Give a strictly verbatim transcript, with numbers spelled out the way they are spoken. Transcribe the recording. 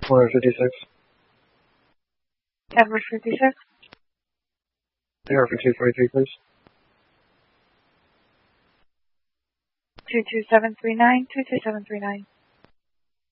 four fifty-six. Edward fifty-six. Air for two forty-three, please. two two seven three nine, two two seven three nine.